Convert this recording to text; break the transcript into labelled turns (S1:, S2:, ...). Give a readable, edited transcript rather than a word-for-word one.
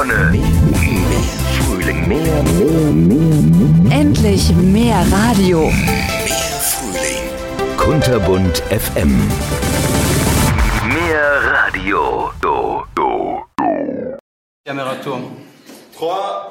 S1: Sonne, mehr Frühling, mehr.
S2: Endlich mehr Radio.
S1: Mehr Frühling. Kunterbunt FM. Mehr Radio.
S3: Caméra tourne.
S4: 3,